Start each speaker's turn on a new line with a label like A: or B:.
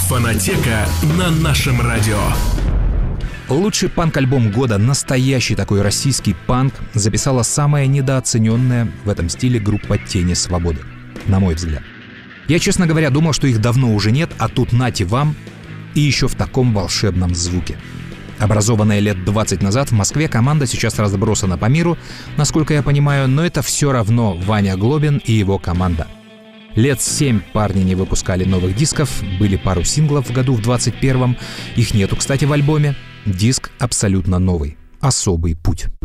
A: Фонотека на нашем радио.
B: Лучший панк-альбом года, настоящий такой российский панк, записала самая недооцененная в этом стиле группа «Тени свободы», на мой взгляд. Я, честно говоря, думал, что их давно уже нет, а тут нате вам, и еще в таком волшебном звуке. Образованная лет 20 назад в Москве, команда сейчас разбросана по миру, насколько я понимаю, но это все равно Ваня Глобин и его команда. Лет 7 парни не выпускали новых дисков, были пару синглов в году в 21-м, их нету, кстати, в альбоме. Диск абсолютно новый, особый путь.